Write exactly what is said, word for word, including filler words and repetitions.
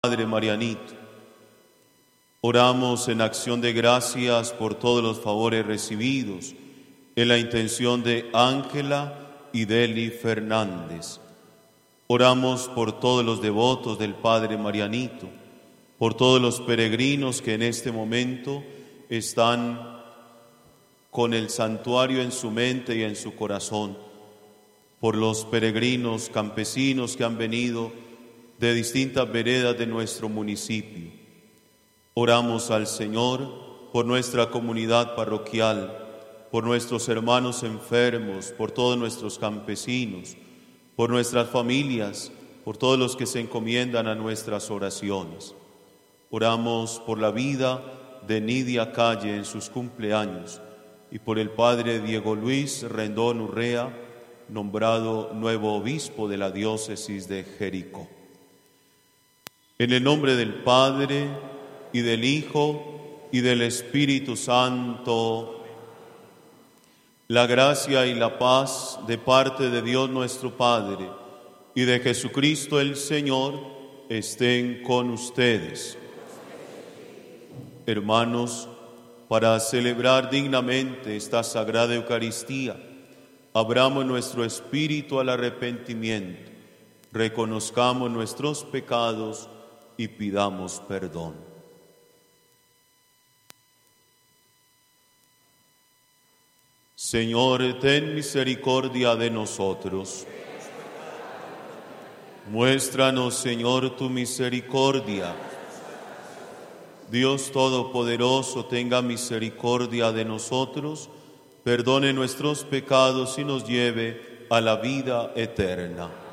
Padre Marianito. Oramos en acción de gracias por todos los favores recibidos, en la intención de Ángela y Deli Fernández. Oramos por todos los devotos del Padre Marianito, por todos los peregrinos que en este momento están con el santuario en su mente y en su corazón, por los peregrinos campesinos que han venido de distintas veredas de nuestro municipio. Oramos al Señor por nuestra comunidad parroquial, por nuestros hermanos enfermos, por todos nuestros campesinos, por nuestras familias, por todos los que se encomiendan a nuestras oraciones. Oramos por la vida de Nidia Calle en sus cumpleaños y por el Padre Diego Luis Rendón Urrea, nombrado nuevo obispo de la diócesis de Jericó. En el nombre del Padre, y del Hijo, y del Espíritu Santo, la gracia y la paz de parte de Dios nuestro Padre y de Jesucristo el Señor estén con ustedes. Hermanos, para celebrar dignamente esta Sagrada Eucaristía, abramos nuestro espíritu al arrepentimiento, reconozcamos nuestros pecados y pidamos perdón. Señor, ten misericordia de nosotros. Muéstranos, Señor, tu misericordia. Dios Todopoderoso, tenga misericordia de nosotros, perdone nuestros pecados y nos lleve a la vida eterna.